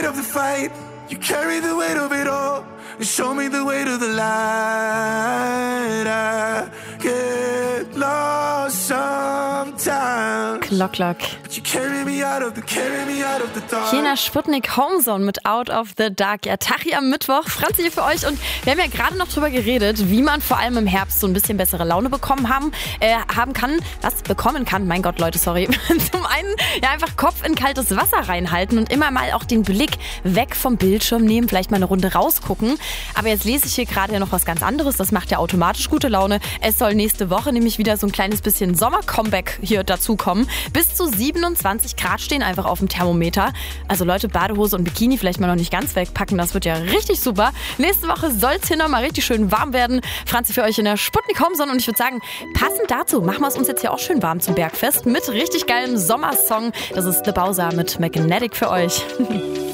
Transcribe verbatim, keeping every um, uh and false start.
of the fight. You carry the weight of it all and show me the way to the light. I get lost sometimes. Klock, klock. But you carry me out of the, carry me out of the dark. Hier in der Sputnik Homezone mit Out of the Dark. Ja, Tachi am Mittwoch. Franzi hier für euch. Und wir haben ja gerade noch drüber geredet, wie man vor allem im Herbst so ein bisschen bessere Laune bekommen haben, äh, haben kann. Was bekommen kann. Mein Gott, Leute, sorry. Zum einen ja einfach Kopf in kaltes Wasser reinhalten und immer mal auch den Blick weg vom Bildschirm nehmen. Vielleicht mal eine Runde rausgucken. Aber jetzt lese ich hier gerade ja noch was ganz anderes. Das macht ja automatisch gute Laune. Es soll nächste Woche nämlich wieder so ein kleines bisschen Sommer-Comeback hier dazukommen. Bis zu siebenundzwanzig Grad stehen einfach auf dem Thermometer. Also Leute, Badehose und Bikini vielleicht mal noch nicht ganz wegpacken. Das wird ja richtig super. Nächste Woche soll es hier nochmal richtig schön warm werden. Franzi für euch in der Sputnik Homezone. Und ich würde sagen, passend dazu machen wir es uns jetzt hier auch schön warm zum Bergfest mit richtig geilem Sommersong. Das ist The Bowser mit Magnetic für euch.